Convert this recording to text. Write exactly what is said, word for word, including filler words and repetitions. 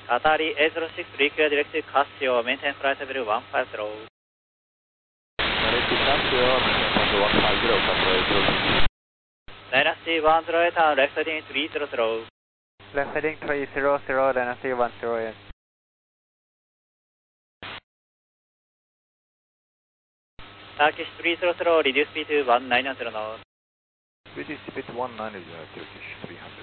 Atari eight zero six, reclear directed Casio, maintain flight level one five zero. Directed Casio, maintain flight level one five zero, Casio eight zero six. Dynasty one zero eight, and left heading three zero zero. Left heading three zero zero, Dynasty one zero eight. Turkish three zero zero, reduce speed to one nine zero knots. Reduce speed to one nine zero, Turkish three hundred.